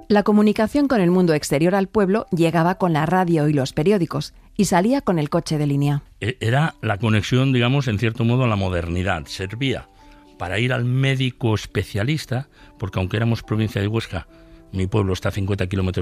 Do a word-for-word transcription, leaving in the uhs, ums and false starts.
La comunicación con el mundo exterior al pueblo llegaba con la radio y los periódicos y salía con el coche de línea. Era la conexión, digamos, en cierto modo a la modernidad. Servía para ir al médico especialista, porque aunque éramos provincia de Huesca, mi pueblo está a cincuenta kilómetros